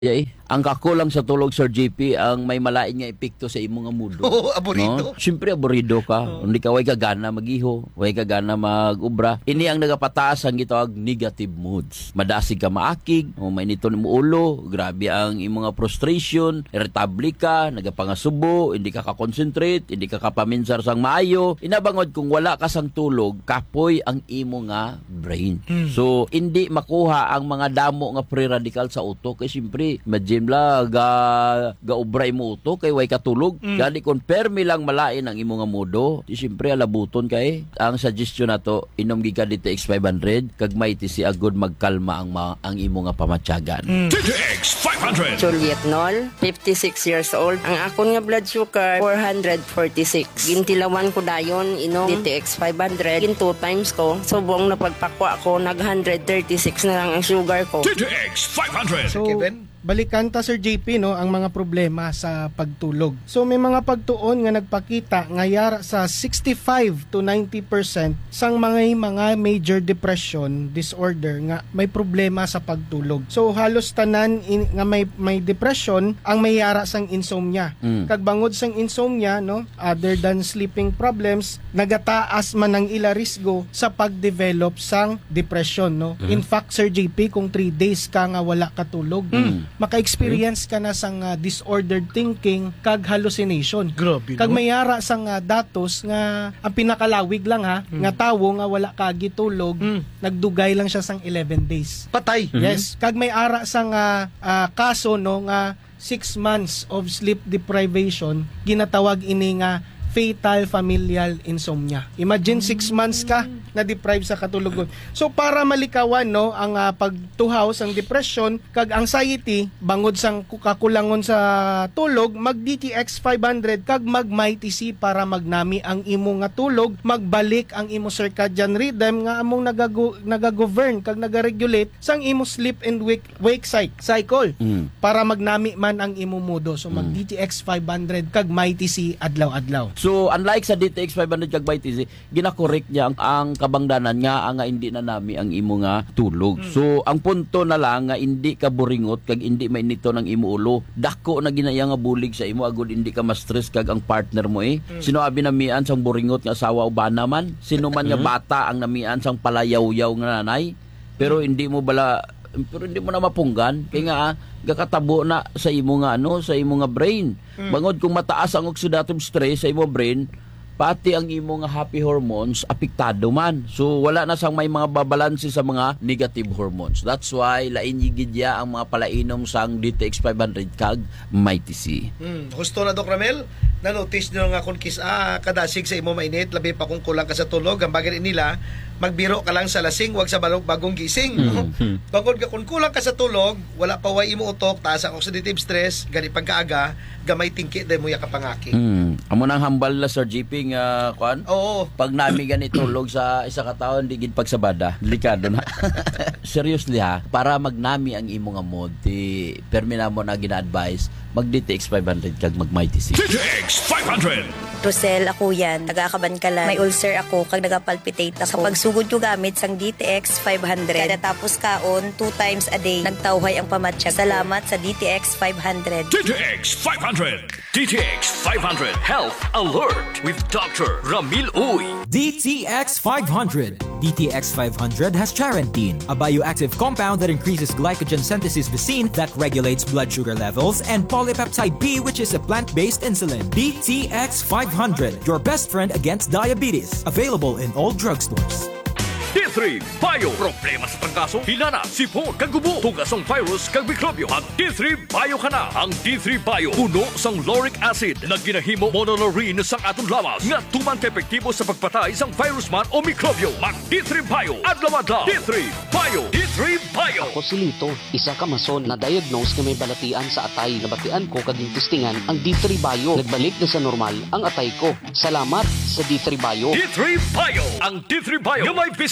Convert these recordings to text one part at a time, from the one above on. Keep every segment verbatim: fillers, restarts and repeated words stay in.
Yay, ang kakulang sa tulog, Sir J P, ang may malain nga epekto sa imong nga mudo. Oo, aburido. No? Siyempre, aburido ka. Oh. Hindi ka way ka gana mag-iho, way ka gana mag-ubra. Ini ang nagapataas ang gitawag negative moods. Madasig ka maakig, o may nito mo ulo, grabe ang imong nga frustration, irritable ka, nagapangasubo, hindi ka ka-concentrate, hindi ka kapaminsar sang maayo. Inabangod kung wala ka sang tulog, kapoy ang imo nga brain. Hmm. So, hindi makuha ang mga damo nga free radical sa utok. Kaya siyempre, imagine la ga gaubray mo uto kay way katulog. Mm. Gani confirm lang malain ang imo nga modo. Di syempre alabuton kay ang suggestion nato inom gikan D T X five hundred kag may ti si agud magkalma ang ma, ang imo nga pamatyagan. Mm. D T X five hundred. Juliet Nol, fifty-six years old. Ang akon nga blood sugar four forty-six. Gintilawan ko dayon inom D T X five hundred. Gin two times ko. Subong na pagpakwa ko nag one thirty-six na lang ang sugar ko. D T X five hundred. So, Kevin? Balikan ta Sir J P no ang mga problema sa pagtulog. So may mga pagtuon nga nagpakita nga yara sa sixty-five to ninety percent sang mga mga major depression disorder nga may problema sa pagtulog. So halos tanan in, nga may may depression ang may yara sang insomnia. Mm. Kag bangod sang insomnia no, other than sleeping problems, nagataas man ang ila risgo sa pagdevelop sang depression no. Mm. In fact Sir J P kung three days ka nga wala katulog, mm. maka-experience ka na sang uh, disordered thinking kag hallucination. Grabe, kag no? mayara sang uh, datos nga ang pinakalawig lang ha, mm. nga tawo nga wala ka gitulog, mm. nagdugay lang siya sang eleven days. Patay. Yes, kag may ara sang uh, uh, kaso no nga six months of sleep deprivation ginatawag ini nga fatal familial insomnia. Imagine six months ka na deprive sa katulugon. So para malikawan no ang uh, pagtuhaw sang depression kag anxiety bangod sang kakulangon sa tulog, mag D T X five hundred kag mag M I T C para magnami ang imo nga tulog, magbalik ang imo circadian rhythm nga among nagago, nagagovern kag nagaregulate sang imo sleep and wake wake cycle mm. para magnami man ang imo modo. So mag D T X five hundred kag M I T C adlaw-adlaw. So unlike sa D T X five hundred kag M I T C, gina-correct niya ang, ang kabangdanan nga nga hindi na nami ang imo nga tulog. Mm. So ang punto na lang nga hindi ka buringot kag hindi mainito ng imo ulo. Dako na ginaya nga bulig sa imo agud hindi ka ma-stress kag ang partner mo eh. Mm. Sino abi namian sang buringot nga asawa o bana man? Sino man nga bata ang namian sang palayaw-yaw nga nanay? Pero hindi mo bala pero hindi mo na mapunggan kay nga gakatabo na sa imo nga ano sa imo nga brain. Mm. Bangod kung mataas ang oxidative stress sa imo brain, pati ang imo nga happy hormones apektado man. So wala na sang may mga babalanse sa mga negative hormones. That's why lain yigidya ang mga palainom sang D T X five hundred kag M I T C. Hmm, husto na Doc Ramel, na-notice nyo nga kung kis ah, kadasig sa imo mainit, labi pa kung kulang ka sa tulog, ang bagay nila, magbiro ka lang sa lasing, wag sa balong bagong gising. Mm-hmm. Bangod ka kung kulang ka sa tulog, wala pa way imo utok, taas ang oxidative stress, gani pagkaaga, gamay tingki dahil mo ya kapangaki. Hmm. Amo nang hambal na Sir J P nga kuan. Oo. Pag nami gani tulog sa isa ka taon di gid pagsabada, delikado na. Seriously ha, para magnami ang imo nga mood, ti permi na mo na gina-advise mag D T X five hundred kag mag M I T C. D T X five hundred. Rosel, ako yan. Nagakaban ka lang. May ulcer ako kag nagapalpitate ako. Sa pagsugod ko gamit sang D T X five hundred. Kada tapos kaon, two times a day, nagtawhay ang pamatya. Salamat sa D T X five hundred. D T X five hundred. D T X five hundred Health Alert with Doctor Ramil Uy. D T X five hundred. D T X five hundred has charantine, a bioactive compound that increases glycogen synthesis vacine that regulates blood sugar levels, and polypeptide B, which is a plant-based insulin. D T X five hundred, your best friend against diabetes. Available in all drugstores. D three Bio. Problema sa pangkaso, hinana, sipon, kagubo, tugasong virus, kag mikrobyo. Ang D three Bio ka na. Ang D three Bio, puno sang lauric acid na ginahimo monolaurin sang atong lawas nga tuman ka-epektibo sa pagpatay sang virus man o mikrobyo. Mag D three Bio. Adlaw-adlaw. D three Bio. D three Bio. Ako si Lito, isa ka mason na diagnose nga may balatian sa atay. Nabatian ko kaging testingan ang D three Bio. Nagbalik na sa normal ang atay ko. Salamat sa D three Bio. D three Bio. Ang D three Bio. Yung may visit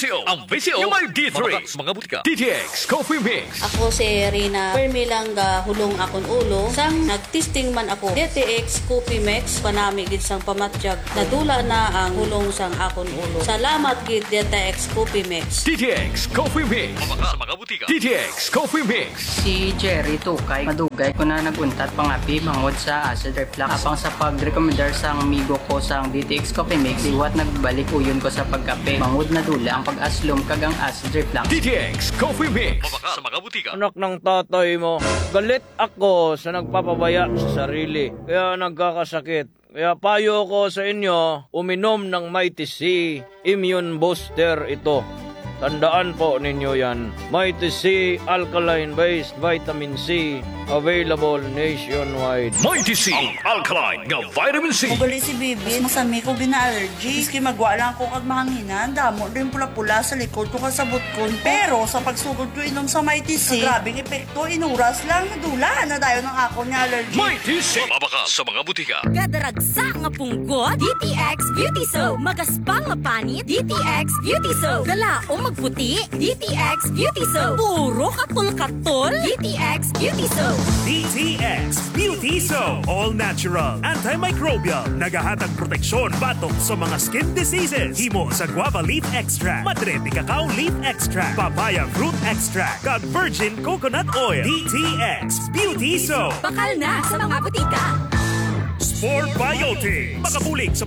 Visio. Ang Visio yung may D three. Mabakas mga butika. D T X Coffee Mix. Ako si Rina Permilang hulong akon ulo. Sang nagtesting man ako. D T X Coffee Mix panami gid sang pamatjag. Nadula na ang hulong sang akon ulo. Salamat gid D T X Coffee Mix. D T X Coffee Mix. Mabakas mga butika. D T X Coffee Mix. Si Jerry Tukay, madugay ko na naguntat pangapi mangod sa acid reflux. Apang sa pag-recommendar sang amigo ko sang D T X Coffee Mix, iwat nagbalik uyon ko sa pagkape. Mangod na dula ang pag-aslom kagang acid reflux. D T X Coffee Mix. Mabakas sa mga butika. Anak ng tatay mo, galit ako sa nagpapabaya sa sarili. Kaya nagkakasakit. Kaya payo ko sa inyo, uminom ng Mighty C Immune Booster ito. Tandaan po ninyo yan. Mighty C Alkaline-based Vitamin C. Available nationwide. Mighty C, ang alkaline nga vitamin C. Magali si Bibi, masami ko bina-allergy. Iski magwa lang ko kag mahanginan. Damo rin pula-pula sa likod ko kasabot ko. Pero sa pagsugod ko inom sa Mighty C, grabing epekto, inuras lang, nadula na dayo ng ako niya allergy. Mighty C, mabakas sa mga butika. Gadaragsa nga punggot, D T X Beauty Soap. Magaspang mapanit, D T X Beauty Soap. Galaong magputi, D T X Beauty Soap. Puro katul-katul, D T X Beauty Soap. D T X Beauty Soap. All natural, antimicrobial, nagahatag proteksyon batok sa mga skin diseases. Himo sa guava leaf extract, madre de cacao leaf extract, papaya fruit extract, kag virgin coconut oil. D T X Beauty Soap. Bakal na sa mga butika. Sport Biotic. Makabulig sa